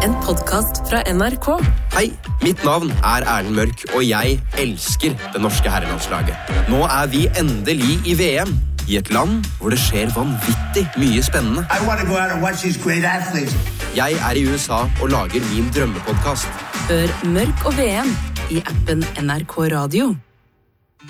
En podcast fra NRK. Hei, mitt navn Erlend Mørk, og jeg elsker det norske herrelandslaget. Nå vi endelig i VM, i et land hvor det skjer vanvittig mye spennende. I want to go out and watch these great athletes. Jeg i USA og lager min drømmepodcast. Hør Mørk og VM i appen NRK Radio.